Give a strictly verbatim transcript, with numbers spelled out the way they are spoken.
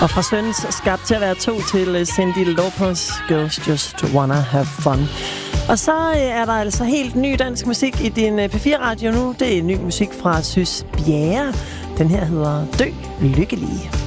Og fra Søns skabt til at være to til Cyndi Lauper's Girls Just Wanna Have Fun. Og så er der altså helt ny dansk musik i din P fire Radio nu. Det er ny musik fra Sys Bjerre. Den her hedder Dø Lykkelig.